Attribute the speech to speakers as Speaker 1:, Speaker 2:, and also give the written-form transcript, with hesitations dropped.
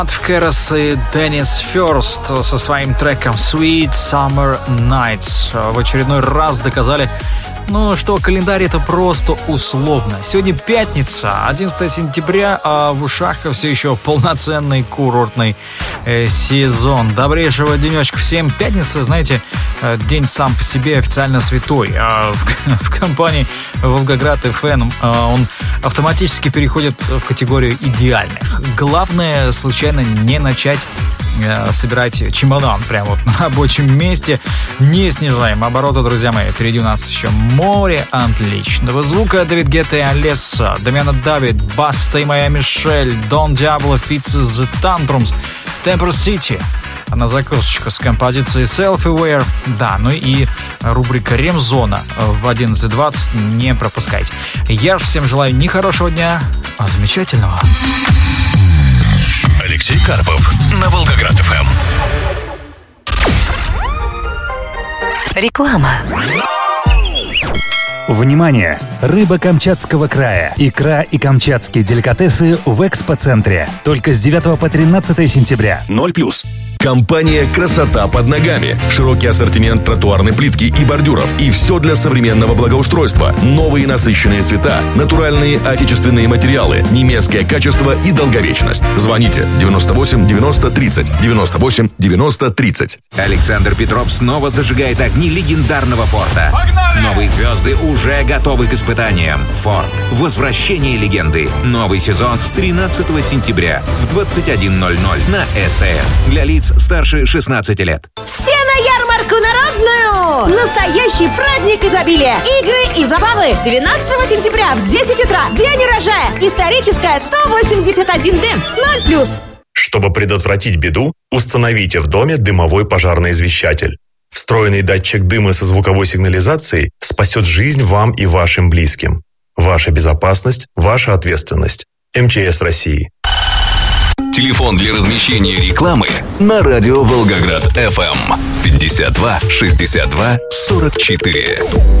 Speaker 1: В Кэрос и Деннис Фёрст со своим треком Sweet Summer Nights в очередной раз доказали, что календарь это просто условно. Сегодня пятница, 11 сентября, а в ушах все еще полноценный курортный сезон. Добрейшего денечка всем. Пятница, знаете, день сам по себе официально святой. В компании Волгоград ФМ он автоматически переходит в категорию идеальных. Главное, случайно не начать собирать чемодан прямо вот на рабочем месте. Не снижаем обороты, друзья мои. Впереди у нас еще море отличного звука. Дэвид Гетта и Алесса, Дамиана Давид, Баста и моя Мишель, Дон Диабло, Фитц и The Tantrums, Temper City. На закусочку с композицией Self-Aware. Да, и рубрика Ремзона в 11:20 не пропускайте. Я же всем желаю не хорошего дня, а замечательного.
Speaker 2: Алексей Карпов на Волгоград ФМ.
Speaker 3: Реклама.
Speaker 4: Внимание! Рыба Камчатского края, икра и камчатские деликатесы в экспоцентре. Только с 9 по 13 сентября. 0+.
Speaker 5: Компания «Красота под ногами». Широкий ассортимент тротуарной плитки и бордюров. И все для современного благоустройства. Новые насыщенные цвета, натуральные отечественные материалы, немецкое качество и долговечность. Звоните 98 90 30 98 90 30.
Speaker 6: Александр Петров снова зажигает огни легендарного «Форда». Погнали! Новые звезды уже готовы к испытаниям. «Форд. Возвращение легенды». Новый сезон с 13 сентября в 21:00 на СТС. Для лиц старше 16 лет.
Speaker 7: Все на ярмарку народную! Настоящий праздник изобилия! Игры и забавы! 12 сентября в 10 утра. День урожая! Историческая 181Д. 0+.
Speaker 8: Чтобы предотвратить беду, установите в доме дымовой пожарный извещатель. Встроенный датчик дыма со звуковой сигнализацией спасет жизнь вам и вашим близким. Ваша безопасность – ваша ответственность. МЧС России.
Speaker 2: Телефон для размещения рекламы на радио Волгоград ФМ 52 62 44.